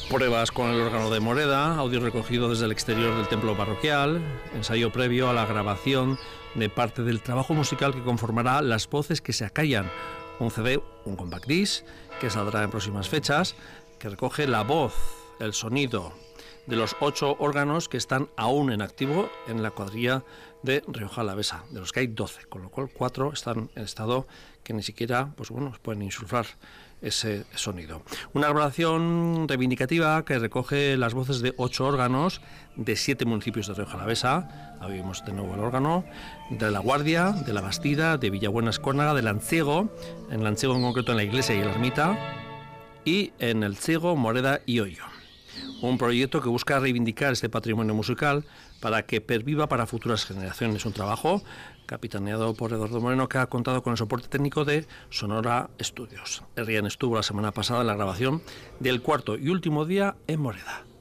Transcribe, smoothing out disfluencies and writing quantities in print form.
Pruebas con el órgano de Moreda, audio recogido desde el exterior del templo parroquial, ensayo previo a la grabación de parte del trabajo musical que conformará Las voces que se acallan, un CD, un compact disc, que saldrá en próximas fechas, que recoge la voz, el sonido de los 8 órganos que están aún en activo en la cuadrilla de Rioja Alavesa, de los que hay 12, con lo cual 4 están en estado que ni siquiera, pues bueno, pueden insuflar ese sonido. Una grabación reivindicativa que recoge las voces de 8 órganos de 7 municipios de Rioja Alavesa. Ahí vemos de nuevo el órgano de La Guardia, de La Bastida, de Villabuena Escórnaga, de Lanciego, en Lanciego en concreto en la iglesia y en la ermita, y en El Ciego, Moreda y Hoyo. Un proyecto que busca reivindicar este patrimonio musical para que perviva para futuras generaciones. Un trabajo capitaneado por Eduardo Moreno, que ha contado con el soporte técnico de Sonora Estudios. Herrián estuvo la semana pasada en la grabación del 4º y último día en Moreda.